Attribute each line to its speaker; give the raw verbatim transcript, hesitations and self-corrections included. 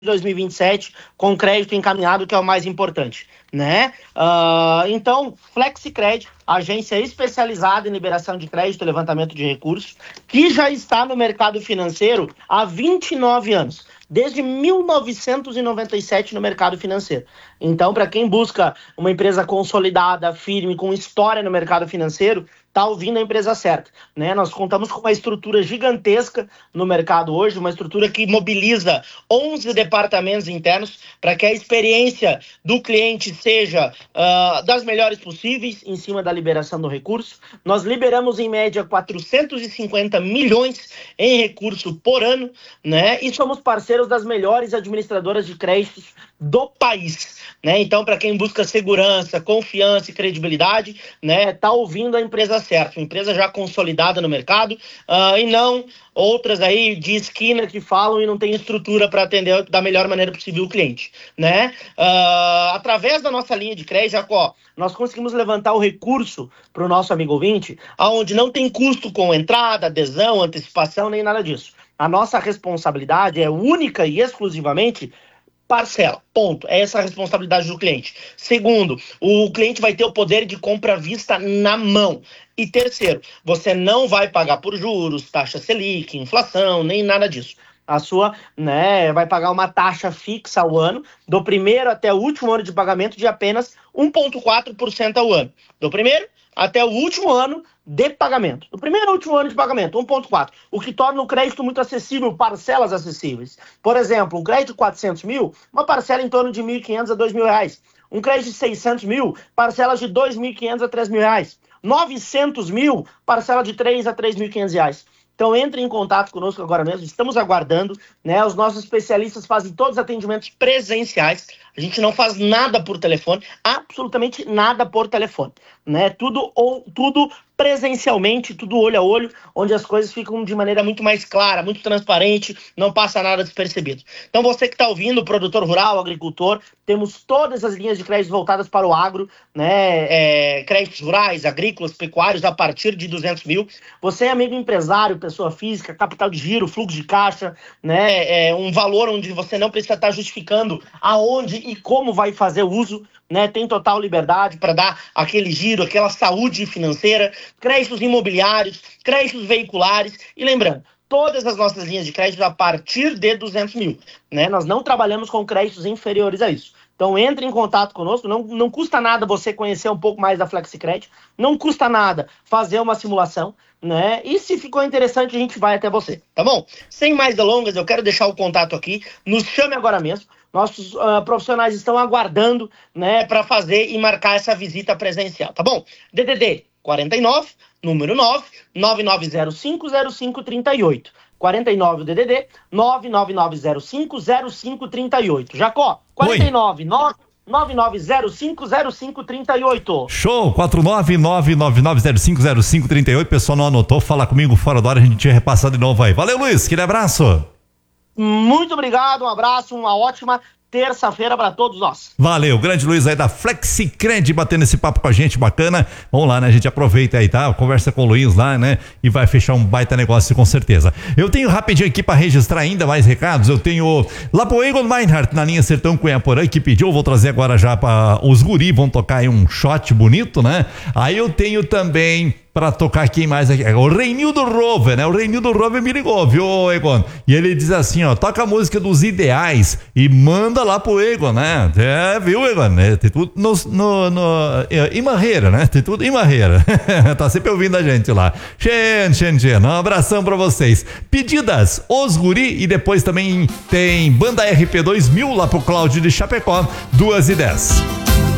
Speaker 1: dois mil e vinte e sete com crédito encaminhado, que é o mais importante, né? Uh, então, Flexicred, agência especializada em liberação de crédito e levantamento de recursos, que já está no mercado financeiro há vinte e nove anos, desde mil novecentos e noventa e sete no mercado financeiro. Então, para quem busca uma empresa consolidada, firme, com história no mercado financeiro, está ouvindo a empresa certa, né? Nós contamos com uma estrutura gigantesca no mercado hoje, uma estrutura que mobiliza onze departamentos internos para que a experiência do cliente seja uh, das melhores possíveis em cima da liberação do recurso. Nós liberamos em média quatrocentos e cinquenta milhões em recurso por ano, né? E somos parceiros das melhores administradoras de créditos do país, né? Então, para quem busca segurança, confiança e credibilidade, né, tá ouvindo a empresa certa, uma empresa já consolidada no mercado, uh, e não outras aí de esquina que falam e não tem estrutura para atender da melhor maneira possível o cliente, né? Uh, através da nossa linha de crédito, Jacó, nós conseguimos levantar o recurso para o nosso amigo ouvinte, aonde não tem custo com entrada, adesão, antecipação, nem nada disso. A nossa responsabilidade é única e exclusivamente parcela, ponto. É essa a responsabilidade do cliente. Segundo, o cliente vai ter o poder de compra à vista na mão. E terceiro, você não vai pagar por juros, taxa Selic, inflação, nem nada disso. A sua, né, vai pagar uma taxa fixa ao ano, do primeiro até o último ano de pagamento, de apenas um vírgula quatro por cento ao ano. Do primeiro até o último ano de pagamento. Do primeiro ao último ano de pagamento, um vírgula quatro. O que torna o crédito muito acessível, parcelas acessíveis. Por exemplo, um crédito de quatrocentos mil, uma parcela em torno de mil e quinhentos a dois mil reais. Um crédito de seiscentos mil, parcelas de dois mil e quinhentos a três mil reais. novecentos mil, parcela de três a três mil e quinhentos reais. Então entre em contato conosco agora mesmo, estamos aguardando, né? Os nossos especialistas fazem todos os atendimentos presenciais, a gente não faz nada por telefone, absolutamente nada por telefone, né? Tudo, ou, tudo presencialmente, tudo olho a olho, onde as coisas ficam de maneira muito mais clara, muito transparente, não passa nada despercebido. Então você que está ouvindo, produtor rural, agricultor, temos todas as linhas de crédito voltadas para o agro, né? É, créditos rurais, agrícolas, pecuários, a partir de duzentos mil. Você é amigo empresário, pessoa física, capital de giro, fluxo de caixa, né? É um valor onde você não precisa estar justificando aonde e como vai fazer o uso, né? Tem total liberdade para dar aquele giro, aquela saúde financeira, créditos imobiliários, créditos veiculares. E lembrando, todas as nossas linhas de crédito a partir de duzentos mil, né? Nós não trabalhamos com créditos inferiores a isso. Então entre em contato conosco, não, não custa nada você conhecer um pouco mais da Flexicred, não custa nada fazer uma simulação, né? E se ficou interessante, a gente vai até você, tá bom? Sem mais delongas, eu quero deixar o contato aqui, nos chame agora mesmo. Nossos uh, profissionais estão aguardando, né, para fazer e marcar essa visita presencial, tá bom? D D D quarenta e nove, número nove, nove nove zero cinco zero cinco três oito. quarenta e nove o D D D, nove nove nove zero cinco zero cinco três oito. Jacó, quarenta e nove, nove nove zero cinco zero cinco três oito.
Speaker 2: Show, quatro nove nove nove nove zero cinco zero cinco três oito. Pessoal não anotou, fala comigo fora da hora, a gente tinha repassado de novo aí. Valeu, Luiz, aquele abraço.
Speaker 1: Muito obrigado, um abraço, uma ótima terça-feira para todos nós.
Speaker 2: Valeu, grande Luiz aí da Flexicred batendo esse papo com a gente, bacana. Vamos lá, né? A gente aproveita aí, tá? Conversa com o Luiz lá, né? E vai fechar um baita negócio com certeza. Eu tenho rapidinho aqui para registrar ainda mais recados. Eu tenho lá pro Egon Meinhardt na linha Sertão Cunhaporã, que pediu, vou trazer agora já para os guri, vão tocar aí um shot bonito, né? Aí eu tenho também para tocar quem mais aqui, o Reinildo Rover, né? O Reinildo Rover me ligou, viu, Egon? E ele diz assim, ó, toca a música dos Ideais e manda lá pro Egon, né? É, viu, Egon? É, tem tudo no, no, no é, em Marreira, né? Tem tudo em Marreira. Tá sempre ouvindo a gente lá. Xen, xen, xen. Um abração pra vocês. Pedidas, Os Guri, e depois também tem Banda R P dois mil lá pro Cláudio de Chapecó, duas e dez.